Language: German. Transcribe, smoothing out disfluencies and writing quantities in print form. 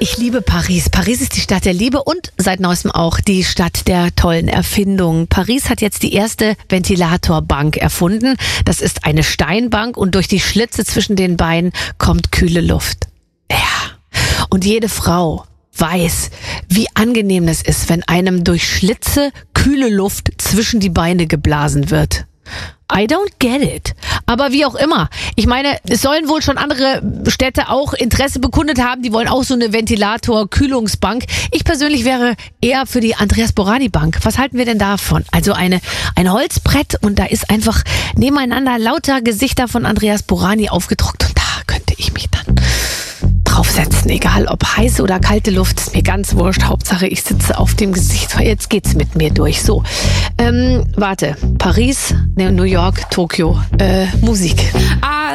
Ich liebe Paris. Paris ist die Stadt der Liebe und seit neuestem auch die Stadt der tollen Erfindungen. Paris hat jetzt die erste Ventilatorbank erfunden. Das ist eine Steinbank und durch die Schlitze zwischen den Beinen kommt kühle Luft. Ja. Und jede Frau weiß, wie angenehm es ist, wenn einem durch Schlitze kühle Luft zwischen die Beine geblasen wird. I don't get it. Aber wie auch immer. Ich meine, es sollen wohl schon andere Städte auch Interesse bekundet haben. Die wollen auch so eine Ventilator-Kühlungsbank. Ich persönlich wäre eher für die Andreas-Borani-Bank. Was halten wir denn davon? Also ein Holzbrett und da ist einfach nebeneinander lauter Gesichter von Andreas Borani aufgedruckt. Und da könnte ich mich dann draufsetzen. Egal ob heiße oder kalte Luft, ist mir ganz wurscht. Hauptsache ich sitze auf dem Gesicht. Jetzt geht's mit mir durch. So, warte. Paris, New York, Tokio, Musik.